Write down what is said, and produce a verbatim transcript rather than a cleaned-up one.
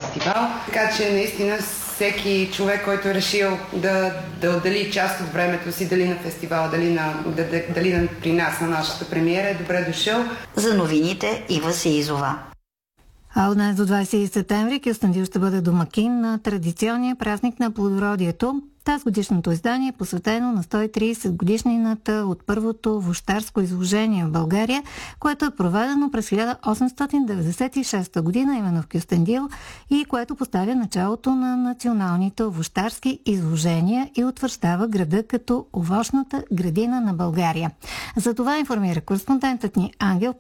фестивал. Така че наистина всеки човек, който е решил да, да отдели част от времето си, дали на фестивал, дали, на, дали на, при нас, на нашата премиера, е добре дошъл. За новините Ива Сеизова. А от днес до двадесети септември Кюстендил ще бъде домакин на традиционния празник на плодородието. Тази годишното издание е посветено на сто и тридесет годишнината от първото вощарско изложение в България, което е проведено през хиляда осемстотин деветдесет и шеста година, именно в Кюстендил, и което поставя началото на националните овощарски изложения и утвърждава града като овощната градина на България. За това информира кореспондентът ни Ангел